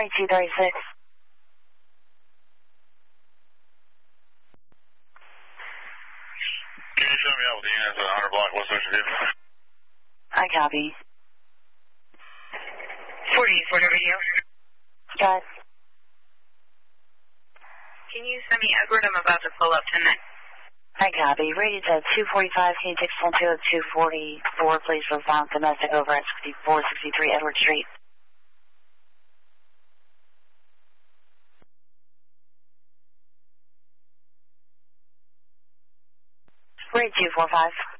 Rate 236. Can you show me out with the units at 100 block West Ocean View? I copy. 44 radio. Got it. Can you send me Edward? I'm about to pull up to next. I copy. Rated at 245. Can you take 244, please, for violent domestic over at 6463 Edward Street? Rate 245.